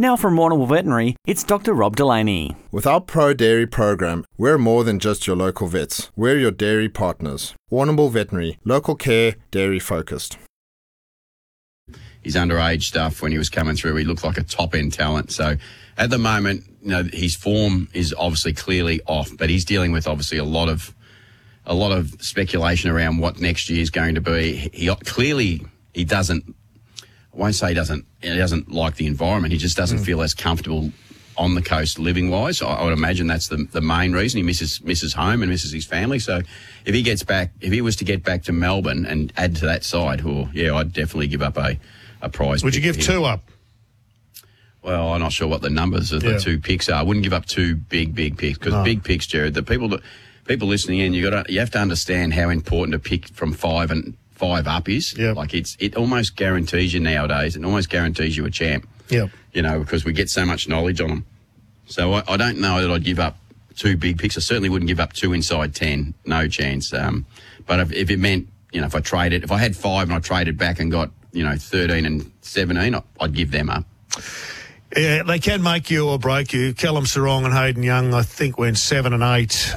Now from Warrnambool Veterinary, it's Dr. Rob Delaney. With our Pro Dairy program, we're more than just your local vets. We're your dairy partners. Warrnambool Veterinary, local care, dairy focused. His underage stuff when he was coming through, he looked like a top-end talent. So at the moment, his form is obviously clearly off, but he's dealing with obviously a lot of speculation around what next year is going to be. He doesn't. I won't say he doesn't like the environment. He just doesn't feel as comfortable on the coast living-wise. I would imagine that's the main reason. He misses home and misses his family. So if he was to get back to Melbourne and add to that side, I'd definitely give up a prize. Would you give two up? Well, I'm not sure what the numbers of the two picks are. I wouldn't give up two big picks because big picks, Jared, the people listening in, you have to understand how important a pick from five up is. Yep. Like it almost guarantees you nowadays. It almost guarantees you a champ. Yep. Because we get so much knowledge on them. So I don't know that I'd give up two big picks. I certainly wouldn't give up two inside 10. No chance. But if it meant, if I had 5 and I traded back and got, 13 and 17, I'd give them up. Yeah, they can make you or break you. Callum Sarong and Hayden Young, I think, went 7 and 8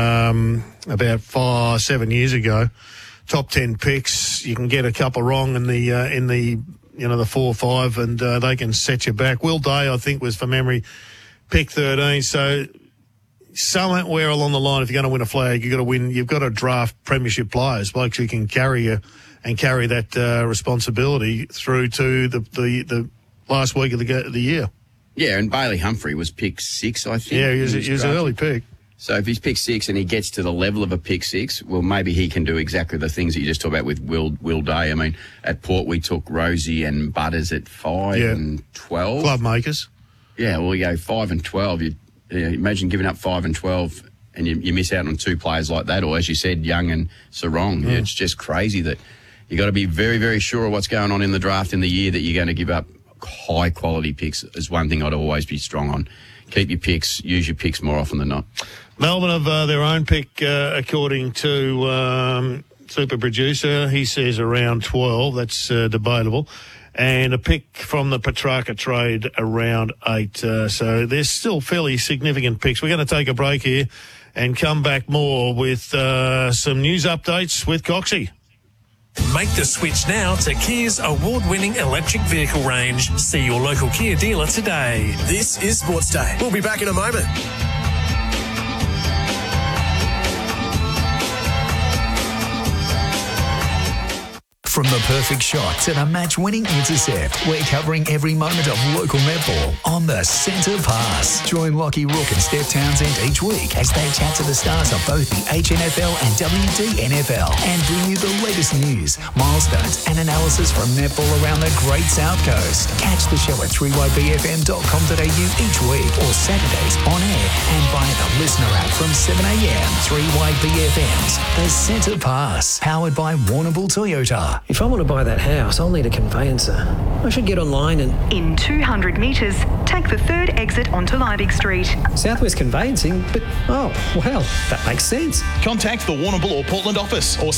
about 7 years ago. Top 10 picks. You can get a couple wrong in the 4 or 5, and they can set you back. Will Day, I think, was, from memory, pick 13. So somewhere along the line, if you're going to win a flag, you've got to draft premiership players, blokes who can carry you and carry that responsibility through to the last week of the year. Yeah, and Bailey Humphrey was pick 6, I think. Yeah, he was an early pick. So if he's pick 6 and he gets to the level of a pick 6, well, maybe he can do exactly the things that you just talked about with Will Day. I mean, at Port we took Rosie and Butters at 5 and 12. Club makers. Yeah, well, you go 5 and 12. You imagine giving up 5 and 12 and you miss out on two players like that, or as you said, Young and Sarong. Yeah, it's just crazy that you got to be very, very sure of what's going on in the draft in the year that you're going to give up high-quality picks is one thing I'd always be strong on. Keep your picks, use your picks more often than not. Melbourne have their own pick, according to Super Producer. He says around 12. That's debatable. And a pick from the Petrarca trade around 8. So there's still fairly significant picks. We're going to take a break here and come back more with some news updates with Coxie. Make the switch now to Kia's award-winning electric vehicle range. See your local Kia dealer today. This is Sports Day. We'll be back in a moment. From the perfect shot to the match-winning intercept, we're covering every moment of local netball on the Centre Pass. Join Lockie Rook and Steph Townsend each week as they chat to the stars of both the HNFL and WDNFL and bring you the latest news, milestones and analysis from netball around the Great South Coast. Catch the show at 3ybfm.com.au each week or Saturdays on air and via the listener app from 7am. 3YBFM's The Centre Pass, powered by Warrnambool Toyota. If I want to buy that house, I'll need a conveyancer. I should get online and... In 200 metres, take the third exit onto Liebig Street. Southwest Conveyancing? But, well, that makes sense. Contact the Warrnambool or Portland office or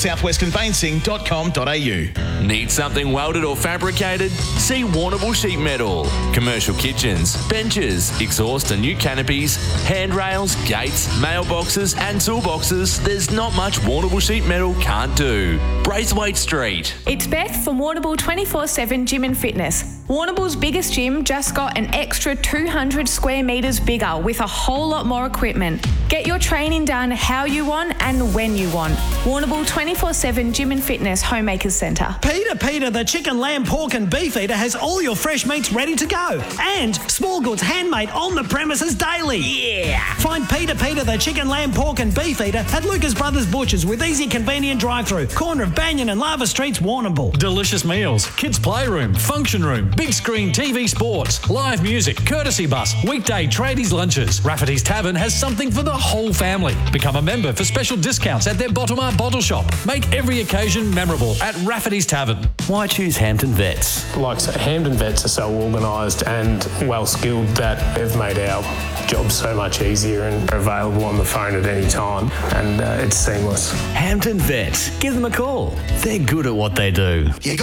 southwestconveyancing.com.au. Need something welded or fabricated? See Warrnambool Sheet Metal. Commercial kitchens, benches, exhaust and new canopies, handrails, gates, mailboxes and toolboxes. There's not much Warrnambool Sheet Metal can't do. Braithwaite Street. It's Beth from Warrnambool 24/7 Gym and Fitness. Warrnambool's biggest gym just got an extra 200 square metres bigger with a whole lot more equipment. Get your training done how you want and when you want. Warrnambool 24/7 Gym and Fitness Homemakers Centre. Peter, the chicken, lamb, pork and beef eater has all your fresh meats ready to go. And small goods handmade on the premises daily. Yeah! Find Peter, the chicken, lamb, pork and beef eater at Lucas Brothers Butchers with easy, convenient drive-through. Corner of Banyan and Lava Streets, Warrnambool. Delicious meals, kids' playroom, function room, big screen TV sports, live music, courtesy bus, weekday tradies lunches. Rafferty's Tavern has something for the whole family. Become a member for special discounts at their Bottomar Bottle Shop. Make every occasion memorable at Rafferty's Tavern. Why choose Hampton Vets? Hampton Vets are so organised and well skilled that they've made our job so much easier and are available on the phone at any time, and it's seamless. Hampton Vets. Give them a call. They're good at what they do. You